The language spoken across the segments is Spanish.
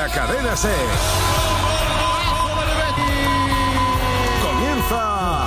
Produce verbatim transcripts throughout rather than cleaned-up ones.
la Cadena SER. Comienza.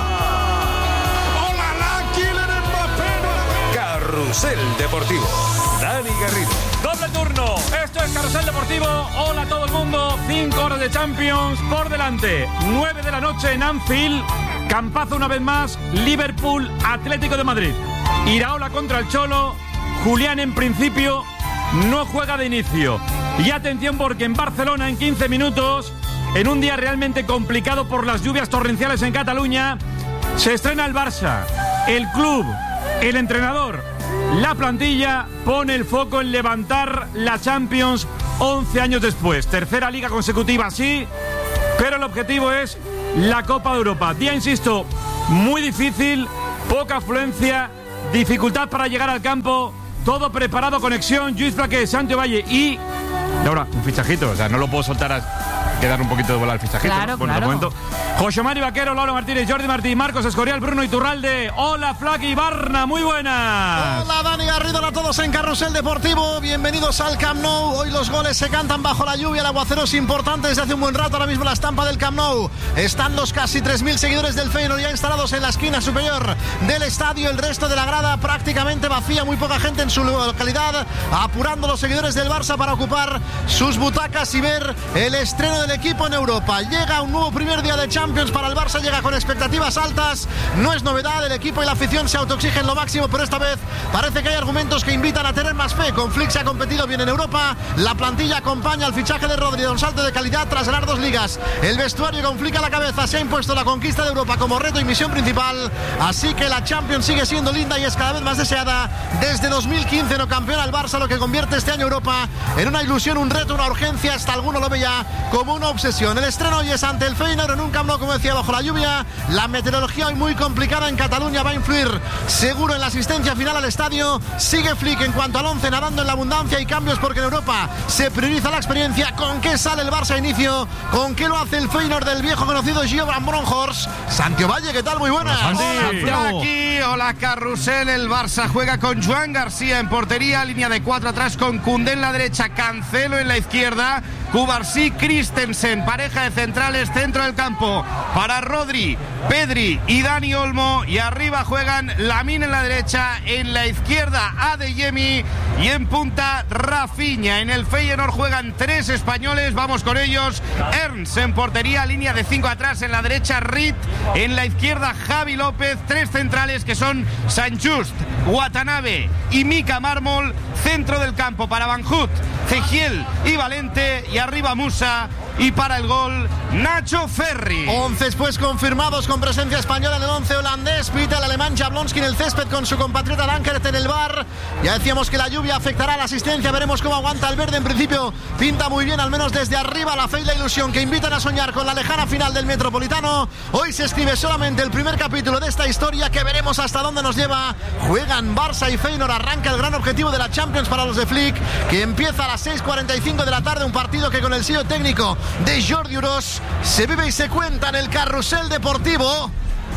¡Hola, la Kylian Mbappé! Carrusel Deportivo. Dani Garrido. Doble turno. Esto es Carrusel Deportivo. Hola a todo el mundo. Cinco horas de Champions por delante. Nueve de la noche en Anfield. Campazo una vez más. Liverpool, Atlético de Madrid. Iraola contra el Cholo. Julián en principio no juega de inicio. Y atención porque en Barcelona en quince minutos, en un día realmente complicado por las lluvias torrenciales en Cataluña, se estrena el Barça. El club, el entrenador, la plantilla pone el foco en levantar la Champions once años después. Tercera liga consecutiva, sí, pero el objetivo es la Copa de Europa. Día, insisto, muy difícil, poca afluencia, dificultad para llegar al campo. Todo preparado, conexión, Lluís Flaque, Santiago Valle y... Ahora, un fichajito, o sea, no lo puedo soltar a quedar un poquito de bola al fichajito. Claro, ¿no? Bueno, claro. de momento. José Mari Vaquero, Laura Martínez, Jordi Martí, Marcos Escorial, Bruno Iturralde. Hola, Flaque y Barna, muy buenas. Hola, Dani Garrido, hola a todos en Carrusel Deportivo. Bienvenidos al Camp Nou. Hoy los goles se cantan bajo la lluvia. El aguacero es importante desde hace un buen rato. Ahora mismo la estampa del Camp Nou. Están los casi tres mil seguidores del Feyenoord ya instalados en la esquina superior del estadio. El resto de la grada prácticamente vacía. Muy poca gente en su localidad. Apurando los seguidores del Barça para ocupar sus butacas y ver el estreno del equipo en Europa. Llega un nuevo primer día de Champions para el Barça, llega con expectativas altas, no es novedad, el equipo y la afición se autoexigen lo máximo, pero esta vez parece que hay argumentos que invitan a tener más fe. Con Flick se ha competido bien en Europa, la plantilla acompaña al fichaje de Rodri, de un salto de calidad tras ganar dos ligas. El vestuario con Flick a la cabeza se ha impuesto la conquista de Europa como reto y misión principal, así que la Champions sigue siendo linda y es cada vez más deseada. Desde dos mil quince no campeona el Barça, lo que convierte este año Europa en una ilusión, un reto, una urgencia, hasta alguno lo ve ya como una obsesión. El estreno hoy es ante el Feyenoord en un Camp Nou, como decía, bajo la lluvia. La meteorología hoy muy complicada en Cataluña va a influir seguro en la asistencia final al estadio. Sigue Flick en cuanto al once, nadando en la abundancia y cambios porque en Europa se prioriza la experiencia. ¿Con qué sale el Barça a inicio? ¿Con qué lo hace el Feyenoord del viejo conocido Gio Van Bronckhorst? Santiago Valle, ¿qué tal? Muy buenas. Hola, aquí, hola Carrusel. El Barça juega con Joan García en portería, línea de cuatro atrás con Koundé en la derecha, Cancelo en la izquierda, Cubarsí, Christensen, pareja de centrales, centro del campo para Rodri, Pedri y Dani Olmo, y arriba juegan Lamine en la derecha, en la izquierda Adeyemi y en punta Rafinha. En el Feyenoord juegan tres españoles, vamos con ellos. Ernst en portería, línea de cinco atrás, en la derecha Reed, en la izquierda Javi López, tres centrales que son Sanchust, Watanabe y Mika Mármol, centro del campo para Van Hout, Cegiel y Valente, y arriba Musa, y para el gol Nacho Ferri. Once pues confirmados con presencia española en el once holandés. Pita el alemán Jablonski en el césped con su compatriota Dankert en el V A R. Ya decíamos que la lluvia afectará a la asistencia, veremos cómo aguanta el verde. En principio pinta muy bien, al menos desde arriba, la fe y la ilusión que invitan a soñar con la lejana final del Metropolitano. Hoy se escribe solamente el primer capítulo de esta historia que veremos hasta dónde nos lleva. Juegan Barça y Feyenoord, arranca el gran objetivo de la Champions para los de Flick, que empieza a las seis cuarenta y cinco de la tarde, un partido que con el sello técnico de Jordi Uros se vive y se cuenta en el Carrusel Deportivo.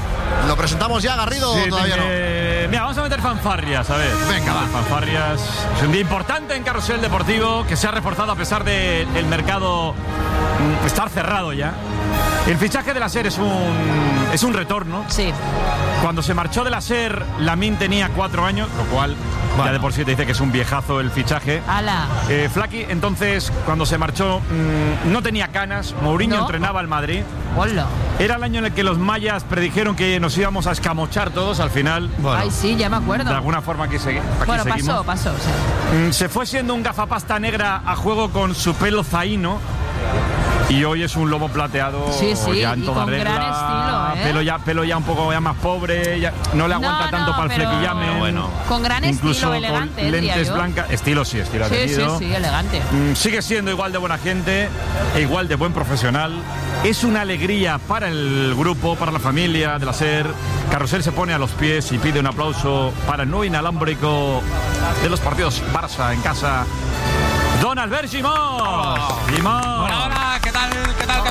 Lo presentamos ya, Garrido, sí, todavía no. Eh, mira, vamos a meter fanfarrias, a ver. Venga, va. Fanfarrias. Es un día importante en Carrusel Deportivo, que se ha reforzado a pesar de el mercado mm, estar cerrado ya. El fichaje de la SER es un es un retorno. Sí. Cuando se marchó de la SER, Lamine tenía cuatro años, lo cual bueno, ya de por sí te dice que es un viejazo el fichaje. ¡Hala! Eh, Flaky, entonces, cuando se marchó, mmm, no tenía canas. Mourinho ¿No? entrenaba al Madrid. ¡Hola! Era el año en el que los mayas predijeron que nos íbamos a escamochar todos. Al final, bueno, ay, sí, ya me acuerdo. De alguna forma aquí, segui- aquí bueno, seguimos. pasó, pasó. Sí. Mm, se fue siendo un gafapasta negra a juego con su pelo zaino. Y hoy es un lobo plateado, sí, sí, ya en y toda con regla, gran estilo, ¿eh? pelo ya, pelo ya un poco ya más pobre, ya no le aguanta no, tanto no, para el flequillame. Bueno, con gran incluso estilo, con elegante, lentes yo. blancas, estilo sí, estilo sí, tenido. sí, sí, elegante. Mm, sigue siendo igual de buena gente, e igual de buen profesional. Es una alegría para el grupo, para la familia de la SER. Carrusel se pone a los pies y pide un aplauso para el nuevo inalámbrico de los partidos Barça en casa. Don Albert Gimón. Gimón. Hola, hola, ¿qué tal? ¿Qué tal, Carrusel?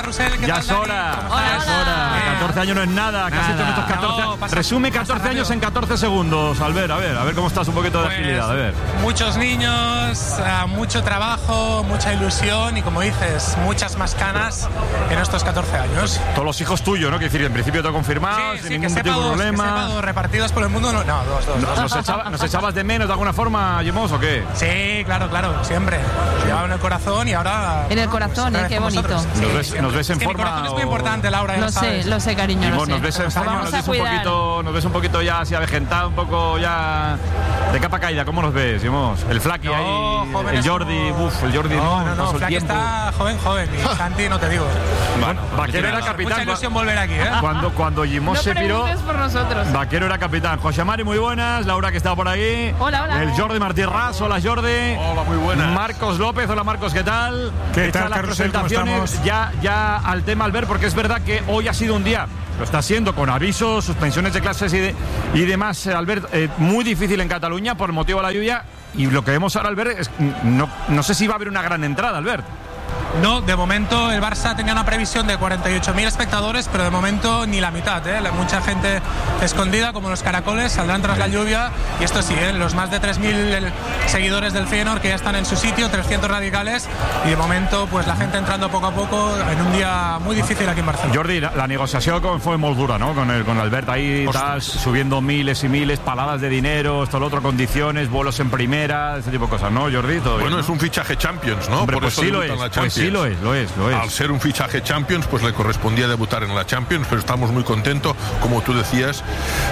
Carrusel, ¿qué Ya tal, es Dani? hora, ¿Cómo ya estás? es hora. Bien. catorce años no es nada, casi Nada. con estos catorce. No, pasa- Resume pasa catorce años rápido. en catorce segundos, Albert. A ver, a ver cómo estás un poquito de Pues, agilidad, a ver. Muchos niños, ah, mucho trabajo, mucha ilusión y, como dices, muchas más canas en estos catorce años. Todos los hijos tuyos, ¿no? Que decir, en principio todo confirmado, Sí, sin sí, que ningún sepa tipo de dos, que sepa problema. dos, repartidos por el mundo. No, no, dos, dos. dos. ¿Nos, echaba- ¿Nos echabas de menos de alguna forma, Jimos, o qué? Sí, claro, claro, siempre. Llevaba en el corazón y ahora... En el bueno, corazón, otra ¿eh? vez Qué con bonito. vosotros. ¿Nos Sí, ves- siempre. nos ves en Es que mi forma corazón es muy o- importante, Laura, ya Lo lo sé, sabes. lo sé, cariño, lo Jimos, sé. nos ves en Lo forma, vamos nos a ves un cuidar. poquito, nos ves un poquito ya así avejentado, un poco ya de capa caída. ¿Cómo nos ves, Jimos? El Flaky No, ahí, jóvenes el Jordi, como- uff, el Jordi no, No, no, paso no, el Flaky tiempo. está joven, joven. Y Santi, no te digo. Bueno, Vaquero era Mucha capitán. ilusión volver aquí, ¿eh? Cuando, cuando Jimos No se piró, preguntes por nosotros. Vaquero era capitán. José Mari, muy buenas. Laura, que está por ahí. Hola, hola. El Jordi Martí Ras, hola Jordi. Hola, muy buenas. Marcos López, hola Marcos, ¿qué tal? ¿Qué Hechas tal, las Carrusel? ¿Cómo presentaciones, estamos? ya, ya al tema, Albert, porque es verdad que hoy ha sido un día, lo está siendo, con avisos, suspensiones de clases y, de, y demás, eh, Albert, eh, muy difícil en Cataluña por motivo de la lluvia. Y lo que vemos ahora, Albert, es no, no sé si va a haber una gran entrada, Albert. No, de momento el Barça tenía una previsión de cuarenta y ocho mil espectadores, pero de momento ni la mitad, ¿eh? La- Mucha gente escondida, como los caracoles, saldrán tras la lluvia. Y esto sí, ¿eh? Los más de tres mil seguidores del Feyenoord que ya están en su sitio, trescientos radicales. Y de momento, pues la gente entrando poco a poco en un día muy difícil aquí en Barcelona. Jordi, la, la negociación con- fue muy dura, ¿no? Con el, con Albert ahí, tal, subiendo miles y miles, paladas de dinero, esto, lo otro, condiciones, vuelos en primera, ese tipo de cosas, ¿no, Jordi? Todo bien, Bueno, ¿no? es un fichaje Champions, ¿no? Hombre, Por pues eso sí lo debuta es, en la pues Champions. sí lo es, lo es, lo es. Al ser un fichaje Champions, pues le correspondía debutar en la Champions, pero estamos muy contentos, como tú decías,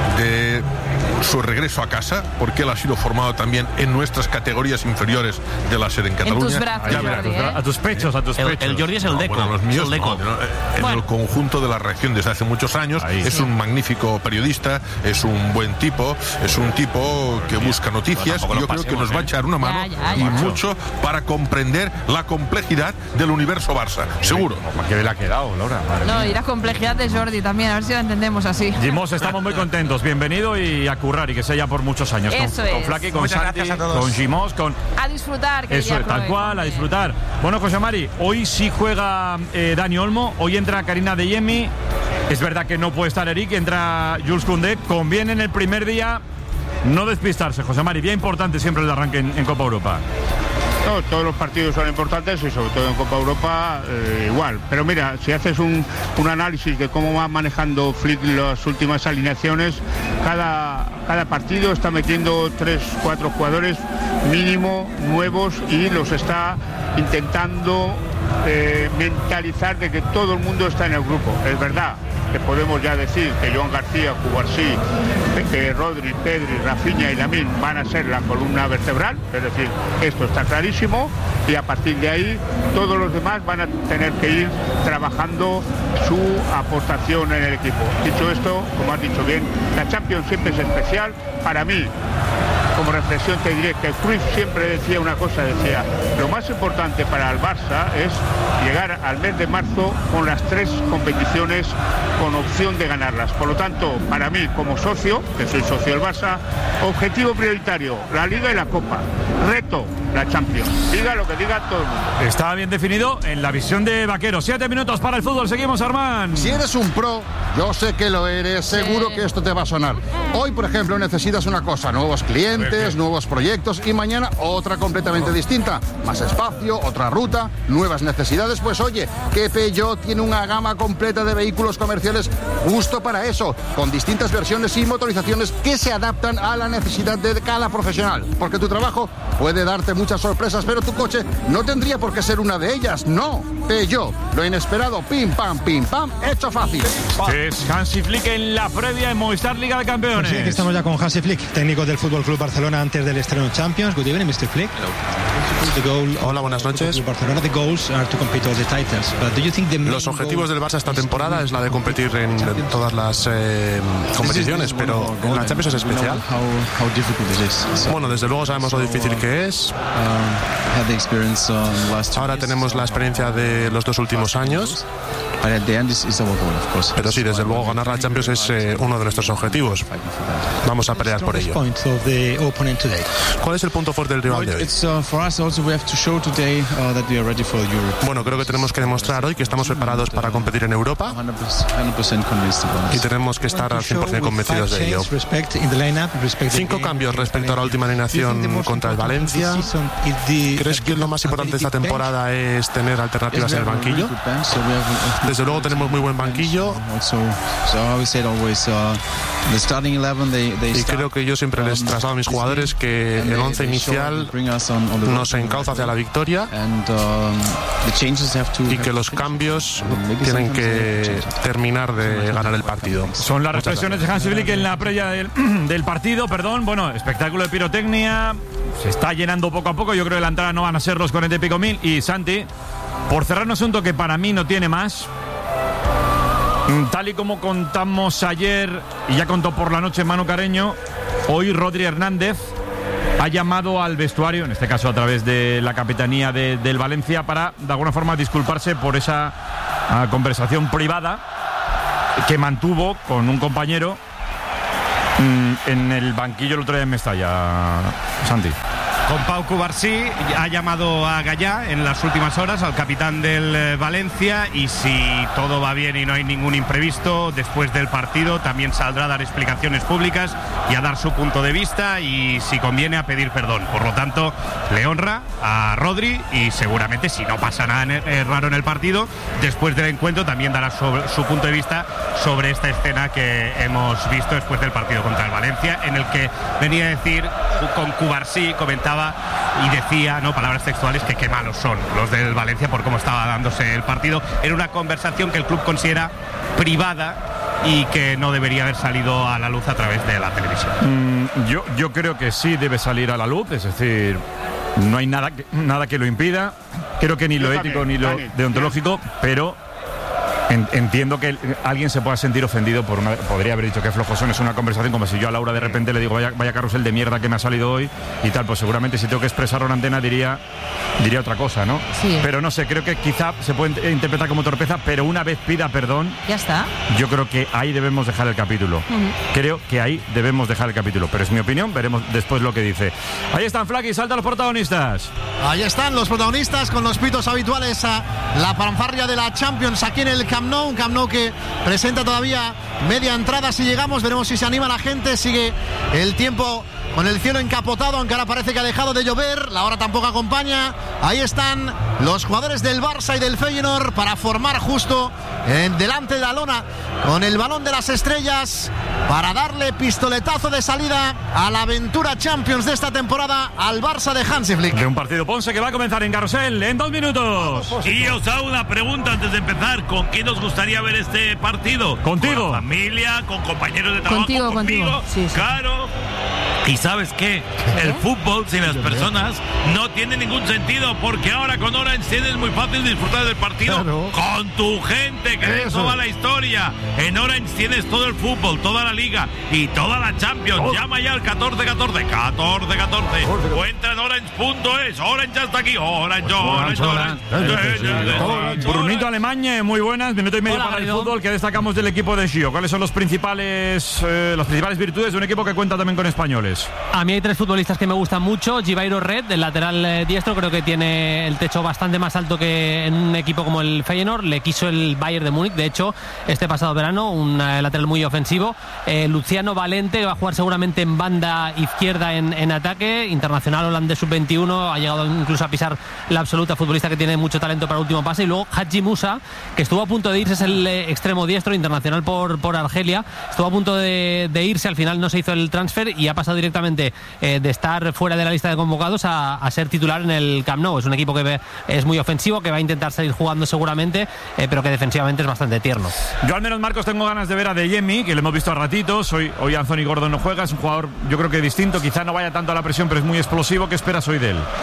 de su regreso a casa, porque él ha sido formado también en nuestras categorías inferiores de la sede en Cataluña. tus brazos, Ya verás, Jordi, ¿eh? a tus pechos, a tus El, pechos. el Jordi es el No, Deco. bueno, los es míos el Deco. no, no, en Bueno. el conjunto de la reacción desde hace muchos años. Ahí. Es un magnífico periodista, es un buen tipo, es un tipo que busca noticias y yo creo que nos va a echar una mano Ya, ya, y ya. mucho para comprender la complejidad del universo Barça, seguro. ¿Qué le ha quedado, Laura? Madre No, mía. y la complejidad de Jordi también, a ver si la entendemos así. Jimos, estamos muy contentos. Bienvenido y a currar y que sea ya por muchos años. Eso con, con es. Flaky, con Muchas Santi, gracias a todos. con Jimos, con. A disfrutar, que Eso diría es, tal Chloe, cual, a hombre. disfrutar. Bueno, José Mari, hoy sí juega eh, Dani Olmo, hoy entra Karina de Yemi. Es verdad que no puede estar Eric, entra Jules Koundé. Conviene en el primer día no despistarse, José Mari. Día importante siempre el arranque en, en Copa Europa. No, todos los partidos son importantes y sobre todo en Copa Europa eh, igual. Pero mira, si haces un, un análisis de cómo va manejando Flick las últimas alineaciones, cada, cada partido está metiendo tres, cuatro jugadores mínimo nuevos y los está intentando eh, mentalizar de que todo el mundo está en el grupo. Es verdad que podemos ya decir que Joan García, Cubarsí, que Rodri, Pedri, Rafinha y Lamine van a ser la columna vertebral, es decir, esto está clarísimo y a partir de ahí todos los demás van a tener que ir trabajando su aportación en el equipo. Dicho esto, como has dicho bien, la Champions siempre es especial. Para mí, como reflexión te diré que Cruyff siempre decía una cosa, decía, lo más importante para el Barça es llegar al mes de marzo con las tres competiciones con opción de ganarlas. Por lo tanto, para mí como socio, que soy socio del Barça, objetivo prioritario, la Liga y la Copa. Reto, la Champions. Diga lo que diga todo el mundo. Está bien definido en la visión de Vaquero. Siete minutos para el fútbol. Seguimos, Armán. Si eres un pro, yo sé que lo eres, seguro Sí. que esto te va a sonar. Hoy, por ejemplo, necesitas una cosa, nuevos clientes, nuevos proyectos y mañana otra completamente distinta. Más espacio, otra ruta, nuevas necesidades. Pues oye, que Peugeot tiene una gama completa de vehículos comerciales justo para eso, con distintas versiones y motorizaciones que se adaptan a la necesidad de cada profesional. Porque tu trabajo puede darte muchas sorpresas, pero tu coche no tendría por qué ser una de ellas. No, Peugeot, lo inesperado, pim pam, pim pam, hecho fácil. Es Hansi Flick en la previa en Movistar Liga de Campeones. Sí, aquí estamos ya con Hansi Flick, técnico del Fútbol Club Barcelona antes del estreno en Champions. Good evening, mister Flick. Hola, buenas noches. Barcelona, the goals are to compete all the titles. But do you think the main Los objetivos goal del Barça esta temporada es la de competir en, en todas las eh, competiciones, pero en la Champions es especial. Bueno, desde luego sabemos lo difícil que es. Ahora tenemos la experiencia de los dos últimos años. Pero sí, desde luego ganar la Champions es eh, uno de nuestros objetivos. Vamos a pelear por ello. ¿Cuál es el punto fuerte del rival de hoy? Bueno, creo que tenemos que demostrar hoy que estamos preparados para competir en Europa y tenemos que estar al cien por ciento convencidos de ello. Cinco cambios respecto a la última alineación contra el Valencia. ¿Crees que lo más importante de esta temporada es tener alternativas en el banquillo? Desde luego tenemos muy buen banquillo y creo que yo siempre les traslado a mis jugadores que el once inicial nos encauza hacia la victoria y que los cambios tienen que terminar de ganar el partido. Son las reflexiones de Hansi Flick en la previa del, del partido, perdón. Bueno, espectáculo de pirotecnia, se está llenando poco a poco. Yo creo que la entrada no van a ser los cuarenta y pico mil. Y Santi, por cerrar un asunto que para mí no tiene más, tal y como contamos ayer y ya contó por la noche Manu Carreño, hoy Rodri Hernández ha llamado al vestuario, en este caso a través de la capitanía de, del Valencia, para de alguna forma disculparse por esa uh, conversación privada que mantuvo con un compañero mmm, en el banquillo el otro día en Mestalla, Santi. Con Pau Cubarsí ha llamado a Gallá en las últimas horas, al capitán del eh, Valencia, y si todo va bien y no hay ningún imprevisto, después del partido también saldrá a dar explicaciones públicas y a dar su punto de vista y, si conviene, a pedir perdón. Por lo tanto, le honra a Rodri y seguramente, si no pasa nada en, eh, raro en el partido, después del encuentro también dará sobre, su punto de vista sobre esta escena que hemos visto después del partido contra el Valencia, en el que venía a decir, con Cubarsí comentaba y decía, no, palabras textuales, que qué malos son los del Valencia por cómo estaba dándose el partido. Era una conversación que el club considera privada y que no debería haber salido a la luz a través de la televisión. Mm, yo, yo creo que sí debe salir a la luz, es decir, no hay nada que, nada que lo impida. Creo que ni lo yo ético también, ni lo Dani, deontológico, pero entiendo que alguien se pueda sentir ofendido por una... Podría haber dicho que flojos son, es una conversación como si yo a Laura de repente le digo vaya, vaya carrusel de mierda que me ha salido hoy y tal, pues seguramente si tengo que expresarlo en antena diría diría otra cosa, ¿no? Sí. Pero no sé, creo que quizá se puede interpretar como torpeza, pero una vez pida perdón, ya está. Yo creo que ahí debemos dejar el capítulo. Uh-huh. Creo que ahí debemos dejar el capítulo, pero es mi opinión, veremos después lo que dice. Ahí están, Flaky, salta los protagonistas. Ahí están los protagonistas con los pitos habituales a la fanfarria de la Champions aquí en el Camp Nou, un Camp Nou que presenta todavía media entrada. Si llegamos, veremos si se anima la gente. Sigue el tiempo con el cielo encapotado, aunque ahora parece que ha dejado de llover. La hora tampoco acompaña. Ahí están los jugadores del Barça y del Feyenoord para formar justo en delante de la lona con el balón de las estrellas, para darle pistoletazo de salida a la aventura Champions de esta temporada al Barça de Hansi Flick. De un partido Ponce que va a comenzar en Carrusel en dos minutos. Y os hago una pregunta antes de empezar. ¿Con quién os gustaría ver este partido? Contigo. ¿Con la familia? ¿Con compañeros de trabajo? Contigo, ¿Conmigo? contigo. Sí, sí. Claro. Y ¿sabes qué? El fútbol sin las personas no tiene ningún sentido, porque ahora con Orange tienes muy fácil disfrutar del partido claro. con tu gente, que de eso va la historia. En Orange tienes todo el fútbol, toda la liga y toda la Champions. Oh. Llama ya al catorce catorce, catorce catorce, o entra en orange punto es. Orange ya está aquí. Orange, Orange, Orange. Orange. Orange. Brunito Alemaña, muy buenas. Minuto y medio Hola, para el fútbol. ¿Qué destacamos del equipo de Xio? ¿Cuáles son los principales, eh, las principales virtudes de un equipo que cuenta también con españoles? A mí hay tres futbolistas que me gustan mucho. Givairo Red, el lateral eh, diestro, creo que tiene el techo bastante más alto que en un equipo como el Feyenoord. Le quiso el Bayern de Múnich, de hecho, este pasado verano, un eh, lateral muy ofensivo. Eh, Luciano Valente, que va a jugar seguramente en banda izquierda en, en ataque. Internacional holandés sub veintiuno, ha llegado incluso a pisar la absoluta, futbolista que tiene mucho talento para el último pase. Y luego Hadji Musa, que estuvo a punto de irse, es el eh, extremo diestro, internacional por, por Argelia. Estuvo a punto de, de irse, al final no se hizo el transfer y ha pasado directamente Eh, de estar fuera de la lista de convocados a, a ser titular en el Camp Nou. Es un equipo que ve, es muy ofensivo, que va a intentar salir jugando seguramente, eh, pero que defensivamente es bastante tierno. Yo al menos, Marcos, tengo ganas de ver a De Jemi, que lo hemos visto a ratitos. Hoy, hoy Anthony Gordon no juega, es un jugador yo creo que distinto, quizá no vaya tanto a la presión, pero es muy explosivo. ¿Qué esperas hoy de él?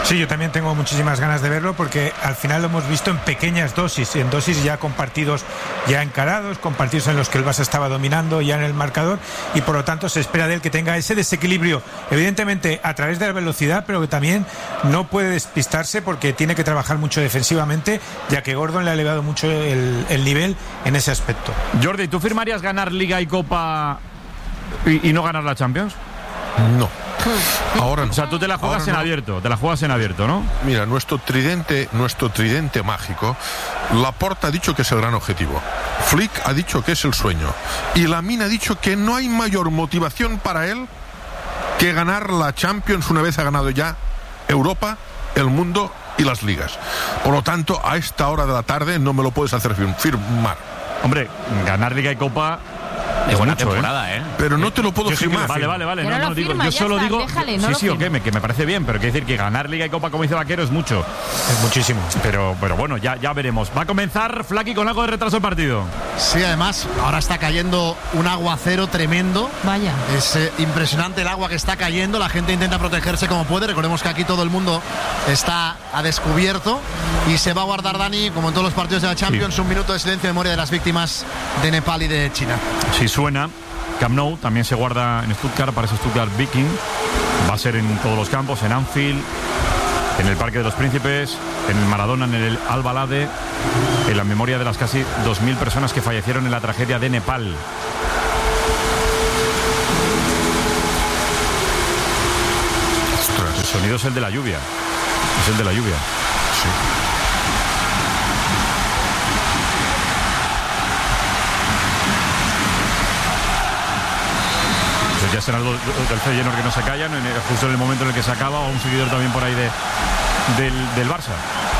Sí, yo también tengo muchísimas ganas de verlo porque al final lo hemos visto en pequeñas dosis, en dosis ya con partidos ya encarados, con partidos en los que el Barça estaba dominando ya en el marcador, y por lo tanto se espera de él que tenga ese desequilibrio, evidentemente a través de la velocidad, pero que también no puede despistarse porque tiene que trabajar mucho defensivamente, ya que Gordon le ha elevado mucho el, el nivel en ese aspecto. Jordi, ¿tú firmarías ganar Liga y Copa y, y no ganar la Champions? No. Ahora no. O sea, tú te la juegas Ahora en no. abierto, te la juegas en abierto, ¿no? Mira, nuestro tridente, nuestro tridente mágico, Laporta ha dicho que es el gran objetivo, Flick ha dicho que es el sueño, y Lamine ha dicho que no hay mayor motivación para él que ganar la Champions una vez ha ganado ya Europa, el mundo y las ligas. Por lo tanto, a esta hora de la tarde no me lo puedes hacer firmar. Hombre, ganar Liga y Copa es buena mucho, temporada, ¿eh? ¿eh? Pero no te lo puedo yo firmar. Vale, vale, vale. No, no, no no, digo, firma, yo ya solo está, digo. déjale, no sí, lo sí, o firma. qué, me, que me parece bien, pero quiero decir que ganar Liga y Copa, como dice Vaquero, es mucho. Es muchísimo. Pero, pero bueno, ya, ya veremos. Va a comenzar Flaky con algo de retraso el partido. Sí, además, ahora está cayendo un aguacero tremendo. Vaya. Es eh, impresionante el agua que está cayendo. La gente intenta protegerse como puede. Recordemos que aquí todo el mundo está a descubierto. Y se va a guardar, Dani, como en todos los partidos de la Champions, sí, un minuto de silencio en memoria de las víctimas de Nepal y de China. Si suena, Camp Nou también se guarda en Stuttgart, para ese Stuttgart Viking. Va a ser en todos los campos, en Anfield, en el Parque de los Príncipes, en el Maradona, en el Al-Balade, en la memoria de las casi dos mil personas que fallecieron en la tragedia de Nepal. Ostras, el sonido es el de la lluvia. Es el de la lluvia. Sí. Pues ya serán los del Feyenoord que no se callan, en el, justo en el momento en el que se acaba, o un seguidor también por ahí de, del, del Barça.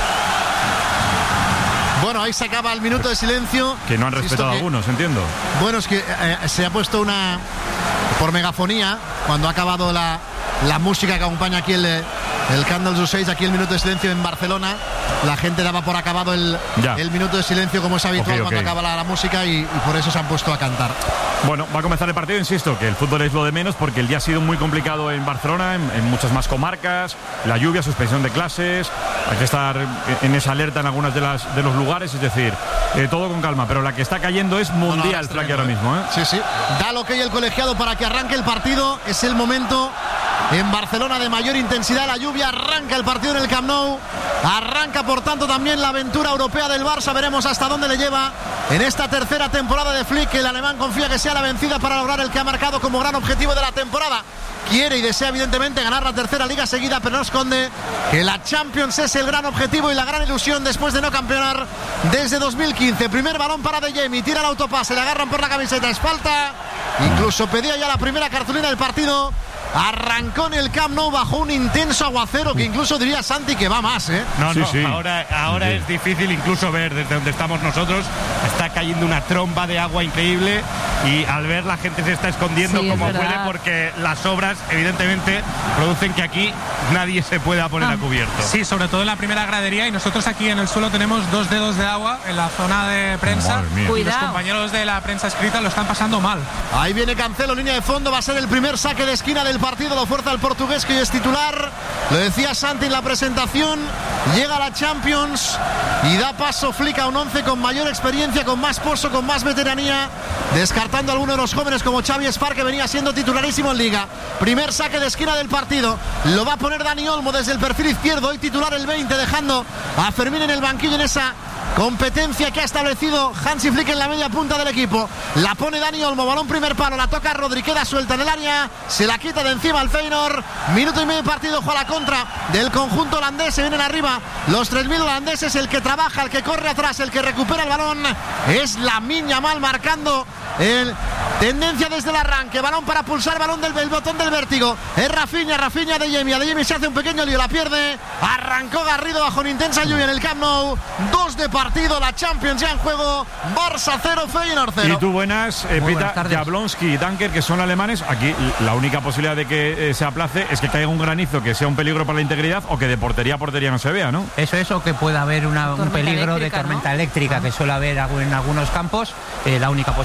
Bueno, ahí se acaba el minuto de silencio. Que no han respetado que, algunos, entiendo. Bueno, es que eh, se ha puesto una por megafonía cuando ha acabado la, la música que acompaña aquí el, el Candles of Seis, aquí el minuto de silencio en Barcelona. La gente daba por acabado el, el minuto de silencio, como es habitual, okay, okay, cuando acaba la, la música, y, y por eso se han puesto a cantar. Bueno, va a comenzar el partido, insisto, que el fútbol es lo de menos, porque el día ha sido muy complicado en Barcelona, en, en muchas más comarcas, la lluvia, suspensión de clases, hay que estar en esa alerta en algunas de, las, de los lugares, es decir, eh, todo con calma, pero la que está cayendo es mundial, no, no, Flaky, ahora mismo, ¿eh? Sí, sí, da lo que hay el colegiado para que arranque el partido, es el momento en Barcelona de mayor intensidad, la lluvia, arranca el partido en el Camp Nou, arranca por tanto también la aventura europea del Barça, veremos hasta dónde le lleva en esta tercera temporada de Flick, que el alemán confía que sea la vencida para lograr el que ha marcado como gran objetivo de la temporada. Quiere y desea evidentemente ganar la tercera liga seguida, pero no esconde que la Champions es el gran objetivo y la gran ilusión después de no campeonar desde dos mil quince. Primer balón para De Jemi, tira el autopase, le agarran por la camiseta, es falta, incluso pedía ya la primera cartulina del partido. Arrancó en el Camp Nou bajo un intenso aguacero que incluso diría Santi que va más, ¿eh? No, sí, no, sí. ahora, ahora sí. Es difícil incluso ver desde donde estamos nosotros. Está cayendo una tromba de agua increíble y al ver la gente se está escondiendo sí, como puede, porque las obras evidentemente producen que aquí nadie se pueda poner ah. a cubierto. Sí, sobre todo en la primera gradería, y nosotros aquí en el suelo tenemos dos dedos de agua en la zona de prensa. Y los compañeros de la prensa escrita lo están pasando mal. Ahí viene Cancelo, línea de fondo, va a ser el primer saque de esquina del partido, lo fuerza el portugués, que hoy es titular, lo decía Santi en la presentación, llega a la Champions y da paso Flick a un once con mayor experiencia, con más pozo, con más veteranía, descartando a algunos de los jóvenes como Xavi Espar, que venía siendo titularísimo en Liga. Primer saque de esquina del partido, lo va a poner Dani Olmo desde el perfil izquierdo, hoy titular el veinte, dejando a Fermín en el banquillo en esa competencia que ha establecido Hansi Flick en la media punta del equipo. La pone Dani Olmo, balón primer palo, la toca Rodri, queda suelta en el área, se la quita de encima al Feyenoord. Minuto y medio de partido, juega la contra del conjunto holandés, se vienen arriba los tres mil holandeses, el que trabaja, el que corre atrás, el que recupera el balón es Lamine Yamal, marcando el tendencia desde el arranque, balón para pulsar, balón del el botón del vértigo, es Rafinha, Rafinha de Jemi, de Jemi se hace un pequeño lío, la pierde, arrancó Garrido bajo una intensa lluvia en el Camp Nou, dos de partido, la Champions ya en juego, Barça cero, Feyenoord cero. Y tú buenas, eh, Pita, Jablonski y Dunker, que son alemanes, aquí la única posibilidad de que eh, se aplace es que caiga un granizo que sea un peligro para la integridad, o que de portería a portería no se vea, ¿no? Eso es, o que pueda haber una, un peligro de tormenta, ¿no?, eléctrica, que suele haber en algunos campos, eh, la única posibilidad,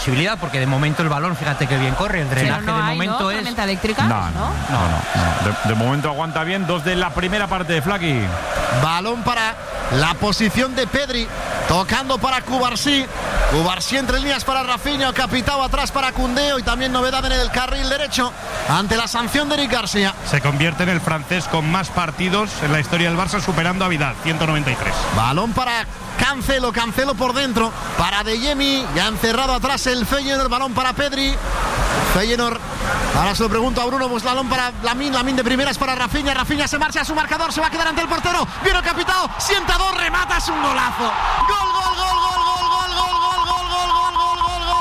porque de momento el balón, fíjate que bien corre, el drenaje no de hay, momento ¿no? es... ¿Tormenta eléctrica? No, no, no, no, no. De, de momento aguanta bien. Dos de la primera parte de Flaky. Balón para la posición de Pedri, tocando para Cubarsí. Cubarsí entre líneas para Rafinha, Capitao atrás para Koundé, y también novedad en el carril derecho ante la sanción de Eric García. Se convierte en el francés con más partidos en la historia del Barça, superando a Vidal, ciento noventa y tres. Balón para Cancelo, Cancelo por dentro para De Jemi, ya encerrado atrás el Feyenoord, balón para Pedri. Feyenoord, ahora se lo pregunto a Bruno, pues balón para Lamine, Lamine de primeras para Rafinha, Rafinha se marcha a su marcador, se va a quedar ante el portero, viene el Capitao, sienta dos, remata, es un golazo. Gol, gol, gol, gol, gol, gol, gol, gol, gol, gol, gol, gol, gol, gol, gol,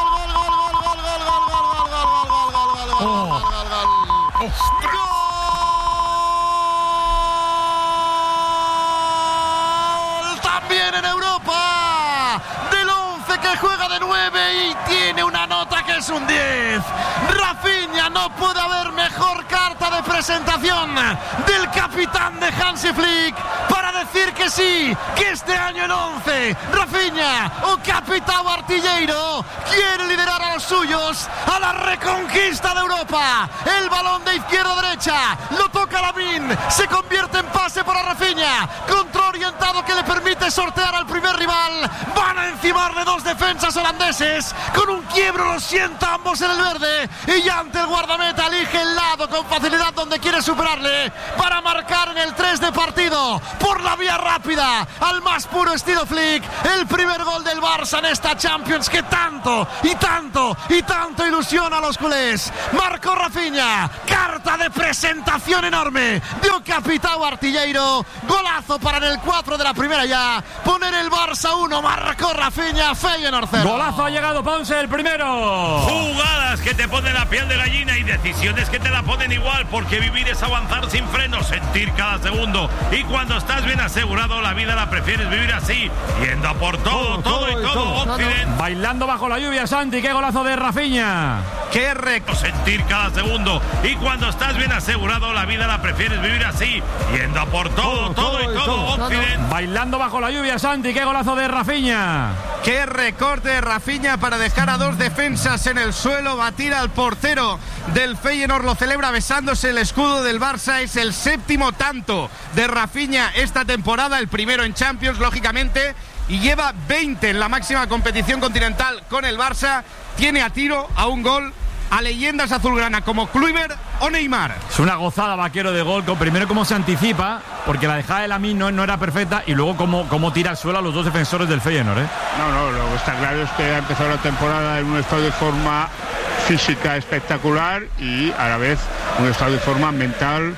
también en Europa, del once que juega de nueve y tiene una nota que es un diez. Rafinha, no puede haber mejor carta de presentación del capitán de Hansi Flick para decir que sí, que este año el once, Rafinha o Capitao Artilleiro quiere liderar a los suyos a la reconquista de Europa. El balón de izquierda a derecha, lo toca Lamine, se convierte en pase para Rafinha, control orientado que le permite sortear al primer rival. Van a encimarle dos defensas holandeses, con un quiebro lo sienta ambos en el verde, y ya ante el guardameta elige el lado con facilidad donde quiere superarle para marcar en el tres de partido por la vía rápida, al más puro estilo Flick, el primer gol del Barça en esta Champions que tanto y tanto y tanto ilusiona a los culés. Marcó Rafinha, carta de presentación enorme de un Capitao Artilleiro, golazo para en el cuatro de la primera ya, poner el Barça uno, marcó Rafinha, Feyenoord cero. Golazo ha llegado Ponce, el primero. Jugadas que te ponen la piel de gallina y decisiones que te la ponen igual, porque vivir es avanzar sin frenos, sentir cada segundo, y cuando estás bien asegurado la vida la prefieres vivir así, yendo a por todo, todo, todo y todo, todo. Occidente. Bailando bajo la lluvia, Santi, qué golazo de Rafinha. Qué recto sentir cada segundo, y cuando estás bien asegurado la vida la prefieres vivir así, yendo a por todo, todo, todo y todo, todo. Occidente. Bailando bajo la lluvia, Santi, qué golazo de Rafinha. Qué recorte de Rafinha para dejar a dos defensas en el suelo, batir al portero del Feyenoord, lo celebra besándose el escudo del Barça. Es el séptimo tanto de Rafinha esta temporada, el primero en Champions, lógicamente, y lleva veinte en la máxima competición continental con el Barça. Tiene a tiro a un gol a leyendas azulgrana como Kluivert o Neymar. Es una gozada, Vaquero, de gol. Primero cómo se anticipa, porque la dejada de Lamine no, no era perfecta, y luego cómo, cómo tira al suelo a los dos defensores del Feyenoord, ¿eh? No, no, lo que está claro es que ha empezado la temporada en un estado de forma física espectacular y a la vez un estado de forma mental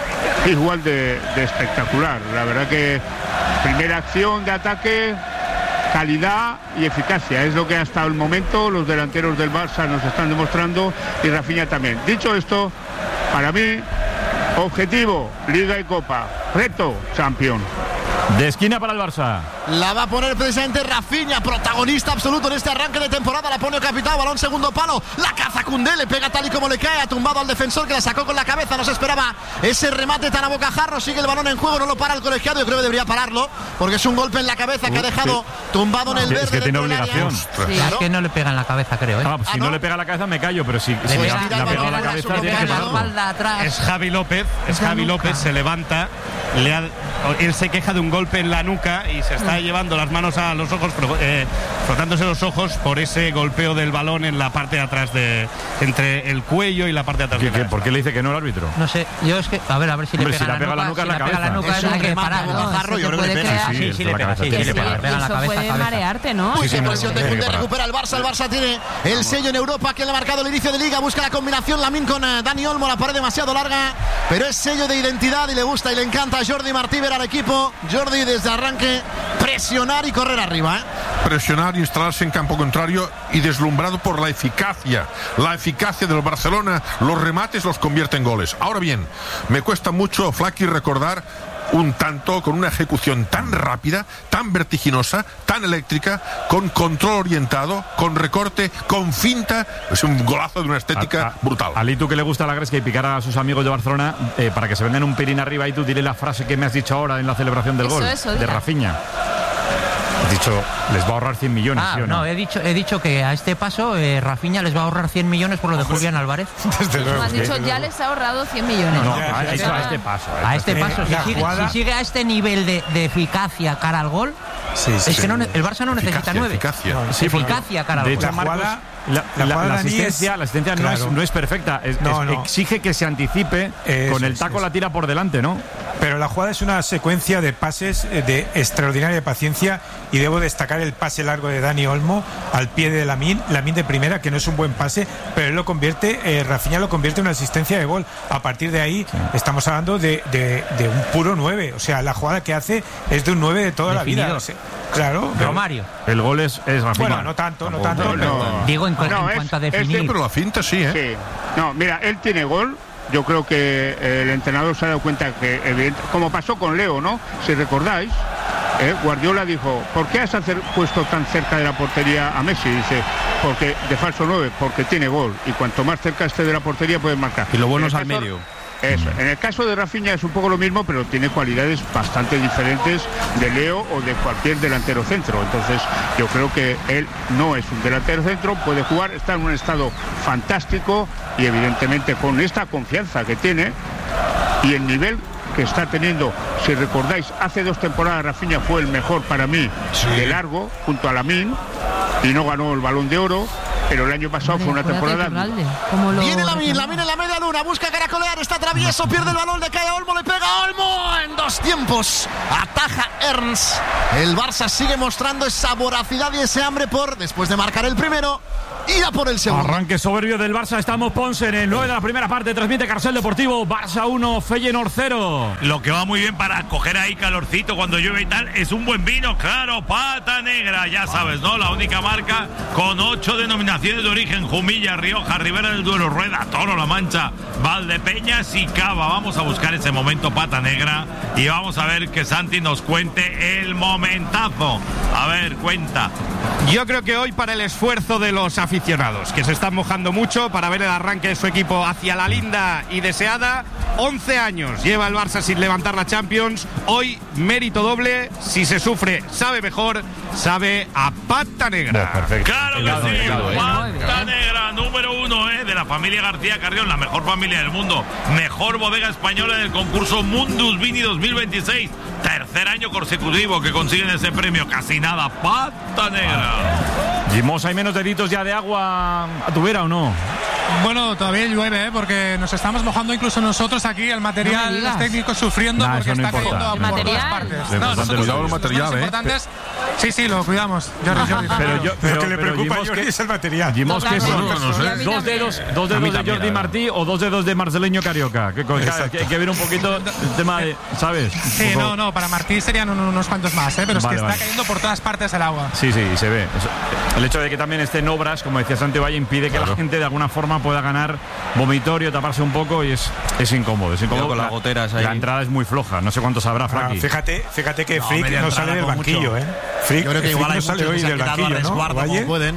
igual de, de espectacular. La verdad que primera acción de ataque, calidad y eficacia, es lo que hasta el momento los delanteros del Barça nos están demostrando, y Rafinha también. Dicho esto, para mí, objetivo, Liga y Copa, reto, campeón. De esquina para el Barça. La va a poner precisamente Rafinha, protagonista absoluto en este arranque de temporada. La pone el Capitao, balón segundo palo. La caza Koundé, le pega tal y como le cae. Ha tumbado al defensor que la sacó con la cabeza. No se esperaba ese remate tan a bocajarro. Sigue el balón en juego, no lo para el colegiado. Yo creo que debería pararlo, porque es un golpe en la cabeza que ha dejado tumbado en el verde. Es que tiene obligación. Sí, claro. Es que no le pega en la cabeza, creo, ¿eh? Ah, pues si ¿Ah, no? no le pega en la cabeza me callo, pero si, Le si pega, le ha pegado en la cabeza tiene que pararlo. Es Javi López, es Javi López, se levanta, le ha, él se queja de un golpe en la nuca y se está llevando las manos a los ojos, eh, frotándose los ojos por ese golpeo del balón en la parte de atrás, de entre el cuello y la parte de atrás. ¿Qué, de qué, ¿Por qué le dice que no el árbitro? No sé, yo es que, a ver, a ver si Hombre, le pega, si le pega la nuca, si en la le pega la cabeza. nuca, Es hay un que remate parar, como ¿no? jarro, yo Eso creo que te le puede pega. crear- Sí, sí, le la pega, cabeza sí, tiene sí, le que pega, parar. le pega en la Eso cabeza, puede cabeza. marearte, ¿no? Muy Sí, bien, sí, presión de tiene que Koundé, parar. recupera el Barça, el Barça tiene el sello en Europa que le ha marcado el inicio de Liga, busca la combinación Lamine con eh, Dani Olmo, la pared demasiado larga, pero es sello de identidad y le gusta y le encanta a Jordi Martí ver al equipo. Jordi desde arranque presionar y correr arriba, ¿eh? Presionar, instalarse en campo contrario y deslumbrado por la eficacia, la eficacia del Barcelona, los remates los convierte en goles. Ahora bien, me cuesta mucho, Flaky, recordar un tanto con una ejecución tan rápida, tan vertiginosa, tan eléctrica, con control orientado, con recorte, con finta. Es un golazo de una estética A- a- brutal. Ali, tú que le gusta la gresca y picar a sus amigos de Barcelona, eh, para que se vengan un pelín arriba, y tú dile la frase que me has dicho ahora en la celebración del Eso, gol eso, de dila. Rafinha. Has dicho, les va a ahorrar cien millones, Ah, ¿sí o no? no, he dicho, he dicho que a este paso eh, Rafinha les va a ahorrar cien millones por lo de Julián Álvarez. Desde luego. Han dicho, ya les ha ahorrado cien millones. No, a, a este paso. A este paso, si la sigue, jugada- si sigue a este nivel de, de eficacia cara al gol, Sí, sí, es que sí. no, ne- el Barça no necesita Eficacia, nueve. eficacia. Sí, porque, Eficacia cara al de gol. hecho, La Marcos, jugada- la, la la- jugada la de Dani asistencia, es- la asistencia no, claro. es, no es perfecta. Es, No, es- no. Exige que se anticipe Eso con el es, taco eso. la tira por delante, ¿no? Pero la jugada es una secuencia de pases eh, de extraordinaria paciencia y debo destacar el pase largo de Dani Olmo al pie de Lamine, Lamine de primera, que no es un buen pase, pero él lo convierte, eh, Rafinha lo convierte en una asistencia de gol. A partir de ahí estamos hablando de, de, de un puro nueve, o sea, la jugada que hace es de un nueve de toda Definido. la vida. O sea, claro. Romario. El gol es, es Rafinha. Bueno, no tanto, no Tampoco- tanto, pero... Digo, en, cu- No, en es- cuanto a es definir. Pero la finta sí, ¿eh? Sí. No, mira, él tiene gol. Yo creo que el entrenador se ha dado cuenta que, evidente, como pasó con Leo, ¿no? Si recordáis, eh, Guardiola dijo, ¿por qué has hacer- puesto tan cerca de la portería a Messi? Dice, porque de falso nueve, porque tiene gol. Y cuanto más cerca esté de la portería, puede marcar. Y lo bueno es En al el caso- medio. Eso. En el caso de Rafinha es un poco lo mismo, pero tiene cualidades bastante diferentes de Leo o de cualquier delantero centro. Entonces, yo creo que él no es un delantero centro, puede jugar, está en un estado fantástico y evidentemente con esta confianza que tiene y el nivel que está teniendo. Si recordáis, hace dos temporadas Rafinha fue el mejor para mí de largo, junto a Lamine, y no ganó el Balón de Oro, pero el año pasado fue una temporada... Viene Lamine, Lamine en la media luna, busca caracolear, está travieso, pierde el balón, le cae a Olmo, le pega a Olmo en dos tiempos. Ataja Ernst. El Barça sigue mostrando esa voracidad y ese hambre por, después de marcar el primero, ir a por el segundo. Arranque soberbio del Barça. Estamos Ponce en el nueve de la primera parte. Transmite Carrusel Deportivo. Barça uno, Feyenoord cero. Lo que va muy bien para coger ahí calorcito cuando llueve y tal es un buen vino, claro, Pata Negra, ya sabes, ¿no? La única marca con ocho denominaciones de origen: Jumilla, Rioja, Ribera del Duero, Rueda, Toro, La Mancha, Valdepeñas y Cava. Vamos a buscar ese momento Pata Negra y vamos a ver que Santi nos cuente el momentazo. A ver, cuenta. Yo creo que hoy, para el esfuerzo de los aficionados, que se están mojando mucho para ver el arranque de su equipo hacia la linda y deseada, once años lleva el Barça sin levantar la Champions. Hoy mérito doble. Si se sufre, sabe mejor, sabe a Pata Negra. Perfecto. Claro que Helado, sí, helado, ¿eh? Pata Negra, número uno, ¿eh? De la familia García Carrión, la mejor familia del mundo, mejor bodega española del concurso Mundus Vini dos mil veintiséis, tercer año consecutivo que consiguen ese premio, casi nada, Pata Negra. Gimos, ¿hay menos deditos ya de agua a tu vera o no? Bueno, todavía llueve, ¿eh? Porque nos estamos mojando incluso nosotros aquí, el No material, me los digas. técnicos sufriendo Nah, porque eso no está importa. cayendo El por todas material. partes. Lo No, importante nosotros es cuidado el los material, más ¿eh? importantes. Sí, sí, lo cuidamos. Jordi, Jordi, Pero claro. yo, Lo pero, que le pero preocupa a Gimos, Jordi ¿qué- es el material. Gimos, ¿qué es? Totalmente. Dos, Sí, a mí dos también. dedos, dos A mí dedos de también, Jordi la Martí o dos dedos de Marceleño Carioca. Que, que, Exacto. que hay que ver un poquito el tema de, ¿sabes? Sí, Un poco- no, no, para Martí serían un- unos cuantos más, ¿eh? Pero es Vale, que está vale. cayendo por todas partes el agua. Sí, sí, se ve. Eso- El hecho de que también esté en obras, como decía Santi Valle, impide que la gente de alguna forma pueda ganar vomitorio, taparse un poco y es, es incómodo. Es incómodo. Cuidado con las La- goteras ahí. La entrada es muy floja. No sé cuántos habrá, Ah, Frankie. fíjate, fíjate que No, Frick media no entrada sale del como banquillo, mucho. ¿eh? Frick, Yo creo que Frick igual no hay sale muchos hoy que se han del quedado a banquillo, ¿no? resguardo Valle. como pueden.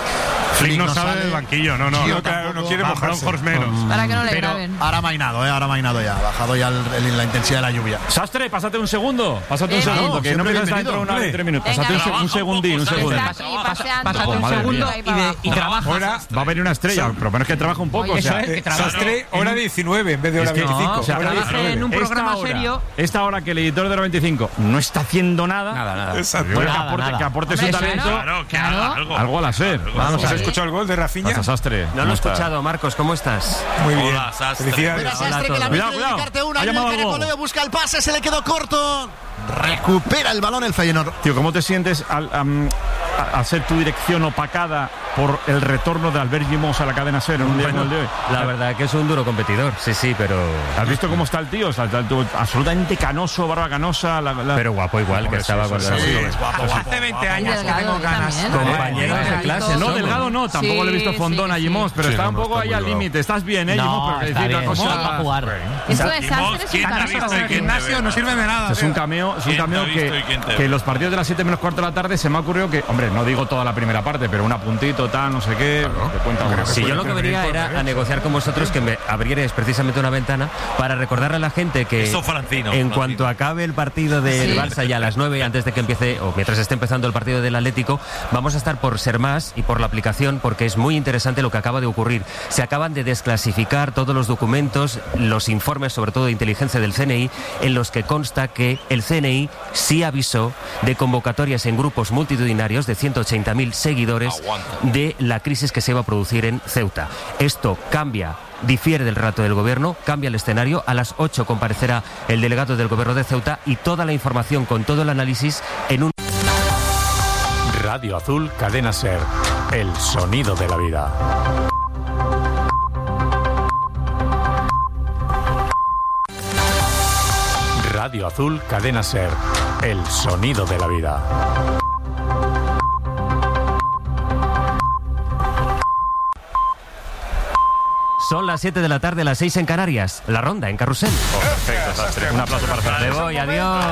Flick no, no sale sale. del banquillo, no, no. Gio no, claro, no quiere Va, mojarse. Bronjos menos. Para que no le Pero- graben. Ahora ha mainado, ¿eh? Ahora ha mainado ya. Ha bajado ya el- el- la intensidad de la lluvia. Sastre, pásate un segundo. Pásate un Venga. segundo, que no Siempre empiezas dentro de bienvenido, una hora y hombre. tres minutos. Venga. Pásate un, se- un Trabaja un segundín, un poco, segundo. Está aquí paseando. Pásate un madre segundo mía. y, de- y trabaja. Ahora, Va a venir una estrella, pero menos que trabaja un poco. Oye, o sea, eso es. eh, que trabaja Sastre, hora diecinueve en vez de hora Es que- veinticinco. no, o sea, hora trabaja diecinueve. en un esta programa hora- serio. Esta hora que el editor de hora veinticinco no está haciendo nada. Nada, nada. Exacto. Bueno, que Nada, aporte, nada. que aporte su Hombre, talento. Claro, que haga algo. Algo al hacer. Vamos, ¿has Sí. escuchado el gol de Rafinha? Pasa, Sastre. No ¿Cómo lo he está? escuchado, Marcos, ¿cómo estás? Muy bien. Hola, Sastre. Felicidades. Mira, Hola a Sastre, que la todos. quiere Cuidado, cuidado. dedicarte una. Ha Viene el llamado al gol. caracoleo, busca el pase, se le quedó corto. Recupera el balón el Feyenoord. Tío, ¿cómo te sientes al, am, a- al ser tu dirección opacada por el retorno de Albert Gimos a la cadena SER en un día como el de hoy? La verdad que es un duro competidor, sí, sí, pero ¿Has visto cómo está el tío? Está, está el tío absolutamente canoso, barba canosa. La, la- pero guapo igual, que Hombre, estaba sí, con sí, la- sí, es guapo, guapo, Hace veinte guapo. años que Delgado, tengo yo ganas. también. Compañeros de Delgadito. clase, No, somos. delgado no, tampoco le he visto Sí, fondón a sí, Gimos, pero Sí, está no, un no, poco está ahí muy al delgado. límite. Estás bien, ¿eh, No, Gimos? Pero está decir una bien, cosa- va a jugar. Esto de Gimos, Sastre es ¿quién un te ha carajo. visto y El quién te gimnasio ve? no sirve de nada. Es un tío. cameo cameo, es un cameo que, que los partidos de las siete menos cuarto de la tarde se me ha ocurrido que, hombre, no digo toda la primera parte, pero un apuntito, tal, no sé qué. Claro. Te cuenta bueno, si yo lo que venía era a negociar con vosotros que me abrierais precisamente una ventana para recordarle a la gente que Eso, Francino, en Francino. cuanto acabe el partido del sí. Barça ya a las nueve, antes de que empiece, o mientras esté empezando el partido del Atlético, vamos a estar por Ser Más y por la aplicación, porque es muy interesante lo que acaba de ocurrir. Se acaban de desclasificar todos los documentos, los informes, sobre todo de inteligencia del C N I, en los que consta que el C N I sí avisó de convocatorias en grupos multitudinarios de ciento ochenta mil seguidores Aguanta. de la crisis que se iba a producir en Ceuta. Esto cambia, difiere del relato del gobierno, cambia el escenario. A las ocho comparecerá el delegado del gobierno de Ceuta y toda la información con todo el análisis en un... Radio Azul, Cadena Ser, el sonido de la vida. Radio Azul, Cadena Ser, el sonido de la vida. Son las siete de la tarde, las seis en Canarias. La ronda en Carrusel. Oh, perfecto, Sastre. Un aplauso para Sastre. Me voy, adiós.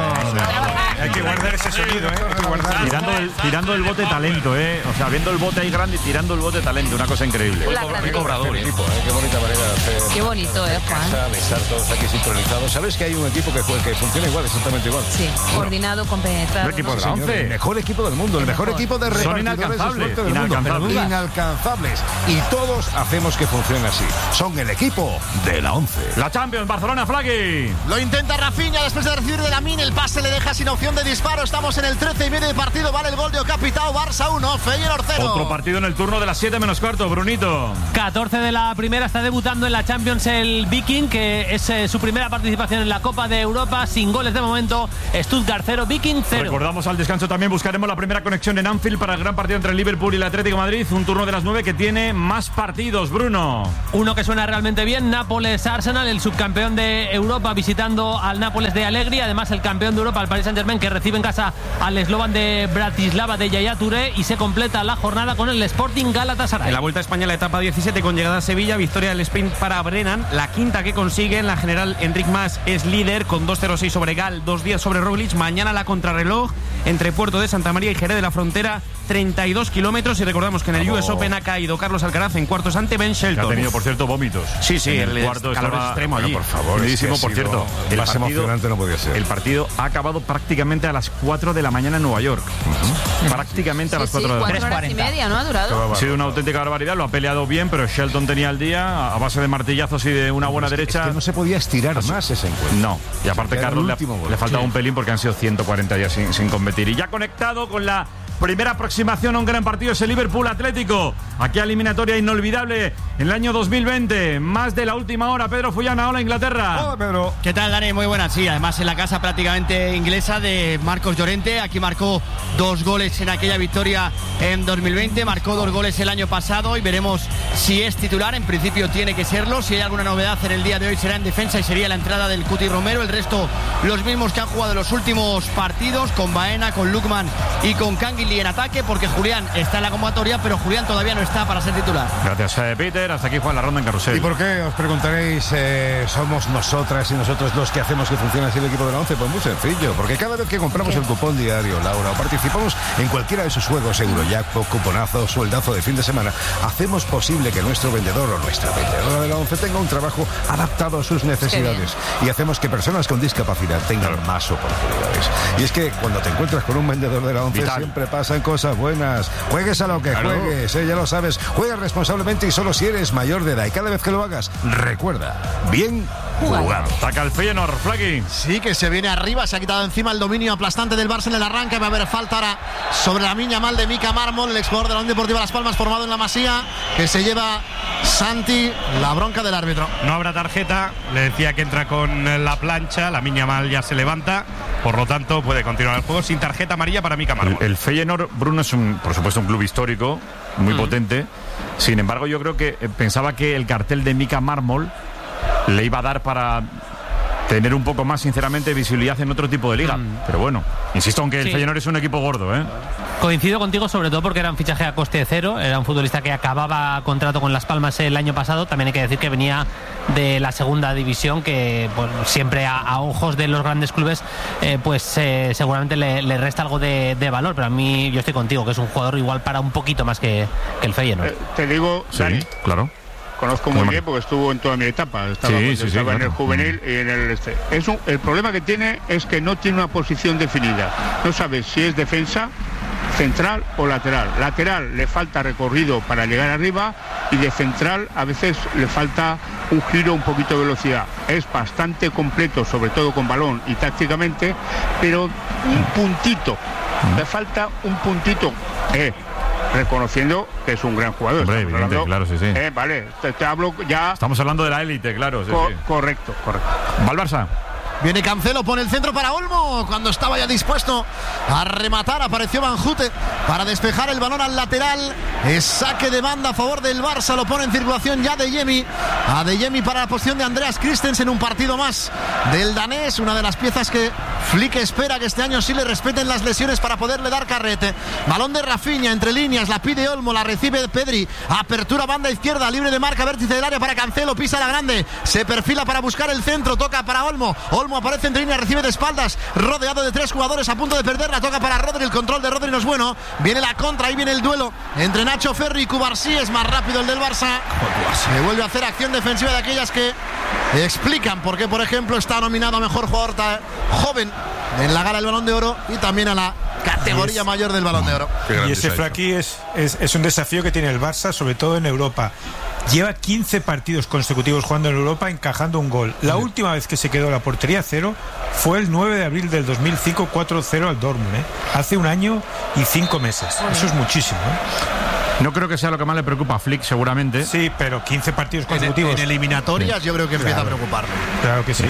Hay que guardar ese sonido, ¿eh? Hay que guardar. Tirando el, tirando el bote talento, ¿eh? O sea, viendo el bote ahí grande y tirando el bote talento. Una cosa increíble. Qué cobrador, equipo, ¿eh? Qué bonita manera de hacer. Qué bonito, ¿eh, Juan? De estar todos aquí sincronizados. ¿Sabes que hay un equipo que, que funciona igual, exactamente igual? Sí, bueno, coordinado, compenetrado. El equipo ¿no? de la once. El mejor equipo del mundo, el mejor equipo de repartidores de suerte del mundo. Pero inalcanzables. Y todos hacemos que funcione así. Son el equipo de la once. La Champions, Barcelona, Flaqui. Lo intenta Rafinha después de recibir de Lamine. El pase le deja sin opción de disparo. Estamos en el trece y medio de partido. Vale el gol de Ocapitao. Barça uno, Feyenoord cero. Otro partido en el turno de las siete menos cuarto, Brunito. catorce de la primera, está debutando en la Champions el Viking, que es eh, su primera participación en la Copa de Europa. Sin goles de momento. Stuttgart cero, Viking cero. Recordamos al descanso también, buscaremos la primera conexión en Anfield para el gran partido entre el Liverpool y el Atlético de Madrid. Un turno de las nueve que tiene más partidos, Bruno. Uno que suena realmente bien, Nápoles-Arsenal, el subcampeón de Europa visitando al Nápoles de Allegri, además el campeón de Europa, el Paris Saint-Germain, que recibe en casa al Slovan de Bratislava de Yaya Touré, y se completa la jornada con el Sporting Galatasaray. En la Vuelta a España, la etapa diecisiete con llegada a Sevilla, victoria del sprint para Brennan, la quinta que consigue. En la general, Enric Mas es líder con dos cero seis sobre Gal, dos diez sobre Roglic. Mañana la contrarreloj entre Puerto de Santa María y Jerez de la Frontera, treinta y dos kilómetros, y recordamos que en el oh. U S Open ha caído Carlos Alcaraz en cuartos ante Ben Shelton. Que ha tenido, por cierto, vómitos. Sí, sí, en el, el cuarto calor estaba extremo allí. Bueno, por favor, Buenísimo, es que por cierto. El más partido, emocionante no podía ser. El partido ha acabado prácticamente a las cuatro de la mañana en Nueva York. Uh-huh. Prácticamente a las sí, cuatro sí, de la mañana. Horas y media, ¿no? Ha durado. Ha sido una auténtica barbaridad, lo ha peleado bien, pero Shelton tenía el día a base de martillazos y de una buena es derecha. Es que no se podía estirar Así. más ese encuentro. No, y aparte Carlos le, le faltaba sí. un pelín porque han sido ciento cuarenta días sin, sin competir. Y ya conectado con la primera aproximación a un gran partido, es el Liverpool Atlético. Aquí eliminatoria inolvidable en el año dos mil veinte. Más de la última hora. Pedro Fullana, hola Inglaterra. Hola Pedro. ¿Qué tal, Dani? Muy buenas. Sí, además en la casa prácticamente inglesa de Marcos Llorente. Aquí marcó dos goles en aquella victoria en dos mil veinte. Marcó dos goles el año pasado y veremos si es titular. En principio tiene que serlo. Si hay alguna novedad en el día de hoy será en defensa y sería la entrada del Cuti Romero. El resto los mismos que han jugado los últimos partidos, con Baena, con Lukman y con Canguilí en ataque, porque Julián está en la convocatoria, pero Julián todavía no está para ser titular. Gracias, eh, Peter. Hasta aquí Juan, la ronda en Carrusel. ¿Y por qué? Os preguntaréis, eh, somos nosotras y nosotros los que hacemos que funcione así el equipo de la once. Pues muy sencillo, porque cada vez que compramos el cupón diario, Laura, o participamos en cualquiera de sus juegos, Eurojackpot, cuponazo, sueldazo de fin de semana, hacemos posible que nuestro vendedor o nuestra vendedora de la once tenga un trabajo adaptado a sus necesidades, y hacemos que personas con discapacidad tengan más oportunidades. Y es que cuando te encuentras con un vendedor de la once Vital. siempre pasan cosas buenas. Juegues a lo que claro. juegues, eh, ya lo sabes. Juega responsablemente y solo si eres mayor de edad. Y cada vez que lo hagas, recuerda, bien jugado. Ataca el Feyenoord, Flaqui. Sí, que se viene arriba, se ha quitado encima el dominio aplastante del Barça en el arranque. Va a haber falta ahora sobre la miña mal de Mika Mármol, el exjugador de la Unión Deportiva Las Palmas, formado en la Masía, que se lleva Santi, la bronca del árbitro. No habrá tarjeta, le decía que entra con la plancha, la miña mal ya se levanta, por lo tanto puede continuar el juego sin tarjeta amarilla para Mika Mármol. El, el Feyenoord, Bruno, es un, por supuesto un club histórico, muy mm. potente. Sin embargo, yo creo que eh, pensaba que el cartel de Mika Mármol le iba a dar para tener un poco más, sinceramente, visibilidad en otro tipo de liga. Mm. Pero bueno, insisto, aunque el Sí. Feyenoord es un equipo gordo, ¿eh? Coincido contigo, sobre todo porque era un fichaje a coste cero, era un futbolista que acababa contrato con Las Palmas el año pasado. También hay que decir que venía de la segunda división, que pues, siempre a, a ojos de los grandes clubes eh, pues eh, seguramente le, le resta algo de, de valor, pero a mí yo estoy contigo, que es un jugador igual para un poquito más que, que el Feyenoord. Eh, te digo, Sí, Dani, claro. conozco muy bien porque estuvo en toda mi etapa. Estaba, Sí, pues, sí, sí, estaba en claro. el juvenil y en el este. Es un- el problema que tiene es que no tiene una posición definida. No sabes si es defensa, central o lateral. Lateral le falta recorrido para llegar arriba y de central a veces le falta un giro, un poquito de velocidad. Es bastante completo, sobre todo con balón y tácticamente, pero un puntito. Le falta un puntito. Eh, reconociendo que es un gran jugador. Hombre, Estamos evidente, hablando- claro, sí, sí. Eh, vale, te, te hablo ya. Estamos hablando de la élite, claro. Sí, Co- sí. Correcto, correcto. Va el Barça. Viene Cancelo, pone el centro para Olmo. Cuando estaba ya dispuesto a rematar, apareció Banjute para despejar el balón al lateral. Es saque de banda a favor del Barça. Lo pone en circulación ya Adeyemi. Adeyemi para la posición de Andreas Christensen. Un partido más del danés. Una de las piezas que Flick espera que este año sí le respeten las lesiones para poderle dar carrete. Balón de Rafinha entre líneas. La pide Olmo, la recibe Pedri. Apertura banda izquierda, libre de marca, vértice del área para Cancelo. Pisa la grande. Se perfila para buscar el centro. Toca para Olmo. Olmo aparece entre líneas, recibe de espaldas, rodeado de tres jugadores a punto de perderla, toca para Rodri, el control de Rodri no es bueno, viene la contra, ahí viene el duelo entre Nacho Ferri y Cubarsí, es más rápido el del Barça, se vuelve a hacer acción defensiva de aquellas que explican por qué, por ejemplo, está nominado a mejor jugador ta- joven en la gala del Balón de Oro y también a la categoría Es- mayor del Balón de Oro. Y ese Flaky es, es, es un desafío que tiene el Barça, sobre todo en Europa. Lleva quince partidos consecutivos jugando en Europa, encajando un gol. La última vez que se quedó la portería a cero fue el nueve de abril del dos mil cinco, cuatro cero al Dortmund, ¿eh? Hace un año y cinco meses. Eso es muchísimo, ¿eh? No creo que sea lo que más le preocupa a Flick, seguramente. Sí, pero quince partidos consecutivos. En eliminatorias Sí. yo creo que empieza Claro. a preocuparlo. Claro que sí.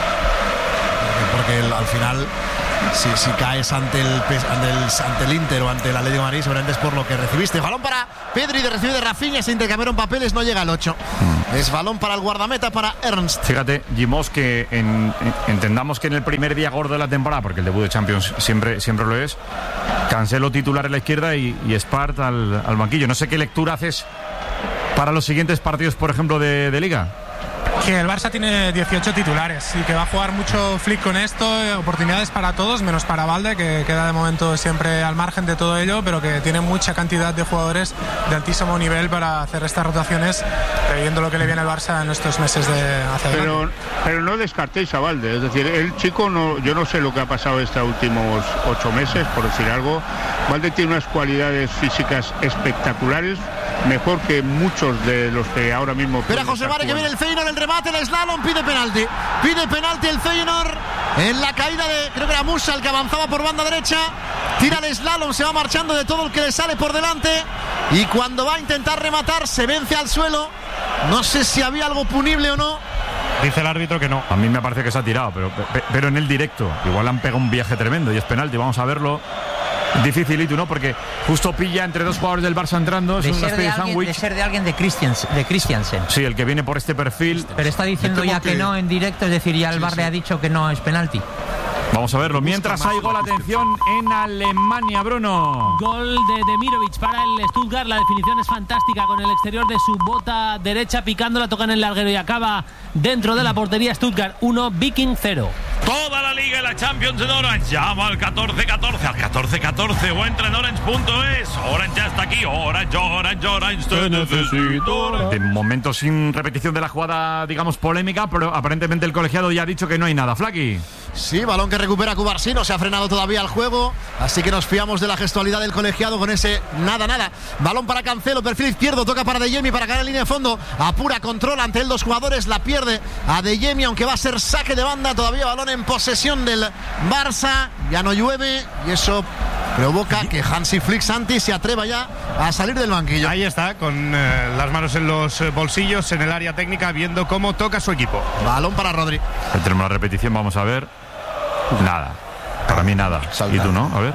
Porque el- al final, si, si caes ante el, P- ante el ante el Inter o ante el Atlético de Madrid, seguramente es por lo que recibiste. Balón para Pedri, de recibe de Rafinha, se intercambiaron papeles, no llega al ocho. Es balón para el guardameta, para Ernst. Fíjate, Gimos, que en- en- entendamos que en el primer día gordo de la temporada, porque el debut de Champions siempre, siempre lo es, Cancelo titular en la izquierda y, y Spart al, al banquillo. No sé qué lectura haces para los siguientes partidos, por ejemplo, de, de Liga. Que el Barça tiene dieciocho titulares y que va a jugar mucho Flick con esto, eh, oportunidades para todos, menos para Valde, que queda de momento siempre al margen de todo ello, pero que tiene mucha cantidad de jugadores de altísimo nivel para hacer estas rotaciones, previendo lo que le viene al Barça en estos meses de hacia Pero, adelante. pero no descartéis a Valde, es decir, el chico, no, yo no sé lo que ha pasado estos últimos ocho meses, por decir algo. Valde tiene unas cualidades físicas espectaculares, mejor que muchos de los que ahora mismo... Espera José Mare que viene el Feyenoord, el remate, el slalom, pide penalti. Pide penalti el Feyenoord en la caída de, creo que era Musa el que avanzaba por banda derecha. Tira el slalom, se va marchando de todo el que le sale por delante. Y cuando va a intentar rematar, se vence al suelo. No sé si había algo punible o no. Dice el árbitro que no. A mí me parece que se ha tirado, pero, pe- pero en el directo. Igual le han pegado un viaje tremendo y es penalti. Vamos a verlo. Dificilito, ¿no? Porque justo pilla entre dos jugadores del Barça entrando. Es De una ser especie de, de alguien, de sándwich. ser de alguien de Christians- de Christiansen. Sí, el que viene por este perfil. Pero está diciendo ya que no en directo, es decir, ya el VAR le ha dicho que no es penalti. Vamos a verlo. Mientras hay gol, atención, en Alemania, Bruno. Gol de Demirovic para el Stuttgart. La definición es fantástica con el exterior de su bota derecha, picándola, toca en el larguero y acaba dentro de la portería. Stuttgart uno, Viking cero. Toda la liga y la Champions en Orange. Llama al catorce catorce, al catorce catorce o entra en orange punto es. Orange ya está aquí. Orange, Orange, Orange, te necesito. De momento sin repetición de la jugada, digamos, polémica, pero aparentemente el colegiado ya ha dicho que no hay nada. Flaky. Sí, balón que recupera Cubarsí, no se ha frenado todavía el juego, así que nos fiamos de la gestualidad del colegiado con ese nada, nada. Balón para Cancelo, perfil izquierdo, toca para Adeyemi para caer en línea de fondo, apura, controla ante él dos jugadores, la pierde Adeyemi, aunque va a ser saque de banda, todavía balón en posesión del Barça, ya no llueve y eso provoca que Hansi Flick Santi se atreva ya a salir del banquillo. Ahí está, con eh, las manos en los eh, bolsillos, en el área técnica, viendo cómo toca su equipo. Balón para Rodri. Tenemos la repetición, vamos a ver. Nada. Para mí nada. ¿Y tú no? A ver.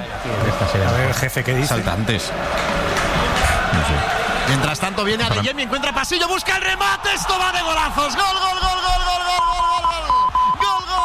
A ver, el jefe, ¿qué dice? Saltantes. Mientras tanto viene Adeyemi, encuentra pasillo, busca el remate, esto va de golazos. Gol, gol, gol, gol, gol, gol, gol, gol, gol. Gol,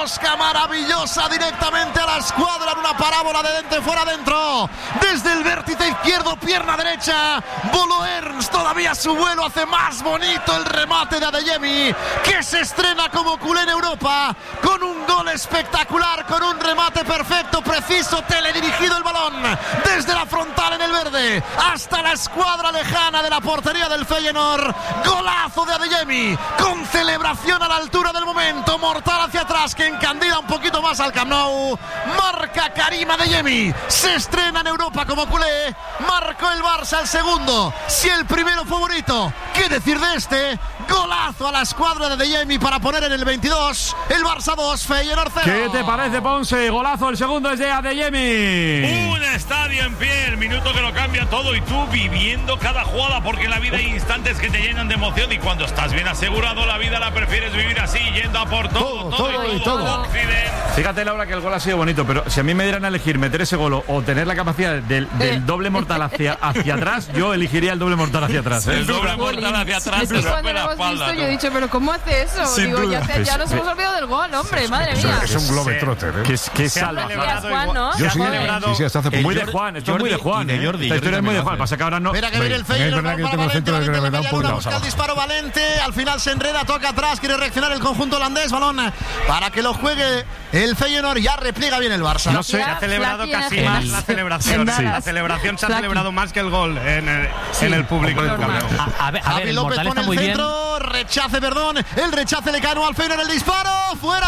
rosca maravillosa directamente a la escuadra en una parábola de dentro fuera adentro. Desde el vértice izquierdo, pierna derecha. Bolo Ernst, todavía su vuelo hace más bonito el remate de Adeyemi, que se estrena como culé en Europa con un gol espectacular, con un remate perfecto, preciso, teledirigido el balón desde la frontal en el verde hasta la escuadra lejana de la portería del Feyenoord. Golazo de Adeyemi con celebración a la altura del momento, mortal hacia atrás que encandila un poquito más al Camp Nou. Marca Karim Adeyemi, se estrena en Europa como culé. Marcó el Barça el segundo, si el primero fue bonito, ¿qué decir de este? Golazo a la escuadra de Adeyemi para poner en el veintidós el Barça dos, Feyenoord cero. ¿Qué te parece, Ponce? Golazo, el segundo es de Adeyemi. Un estadio en pie, el minuto que lo cambia todo y tú viviendo cada jugada, porque en la vida hay instantes que te llenan de emoción y cuando estás bien asegurado la vida la prefieres vivir así, yendo a por todo, todo, todo y todo. todo. Fíjate, Laura, que el gol ha sido bonito, pero si a mí me dieran a elegir meter ese gol o tener la capacidad del, del doble mortal hacia, hacia atrás, yo elegiría el doble mortal hacia atrás. ¿eh? El doble mortal hacia atrás. Es que cuando lo hemos visto, yo he dicho, pero ¿cómo hace eso? Sin Digo, duda. ya, te, ya nos hemos olvidado del gol, hombre, madre mía. Es un globetrotter, ¿eh? Que, que salva. Juan, ¿no? Yo sí, sí, sí, hasta hace poco. Muy de Juan, esto es muy de Juan. Y de Jordi. Esta historia es muy de Juan, pasa que ahora no. Mira que viene el Feyenoord. Es verdad que yo tengo centro de gravedad un poquito más abajo. El disparo Valente, al final se enreda, toca atrás, quiere reaccionar el conjunto holandés, balón para que lo juegue el Feyenoord, ya repliega bien el Barça. No sé, se ha celebrado casi más la celebración. Sí. La celebración se ha celebrado más que el gol en el, sí. en el público. A, a ver, a ver, el López Mortal con está el muy centro, bien. rechace, perdón, el rechace le cayó al Feyenoord, el disparo, fuera.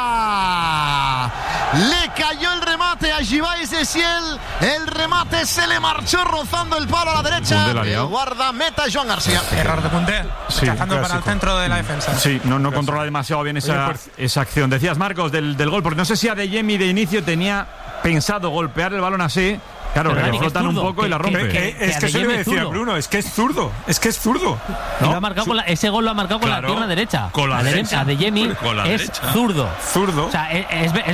Le cayó el remate a Givaís de Siel, el remate se le marchó rozando el palo a la derecha. El guardameta Joan García. Error de Koundé, sí, rechazando para el centro de la defensa. Sí, no, no controla demasiado bien esa, esa acción. Decías, Marcos, del, del gol, porque no sé si Adeyemi de inicio tenía pensado golpear el balón así. Claro, que le flotan un poco que, y la rompe. Que, que, es que eso le decía Bruno, es que es zurdo, es que es zurdo. ¿No? Y lo ha marcado con la, ese gol lo ha marcado claro, con la pierna derecha. Con la derecha. Adeyemi es derecha. zurdo. Zurdo. O sea, es, es,